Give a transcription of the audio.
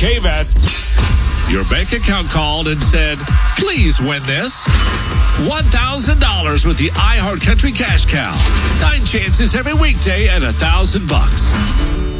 K-Vets. Your bank account called and said, please win this. $1,000 with the iHeart Country Cash Cow. 9 chances every weekday at $1,000.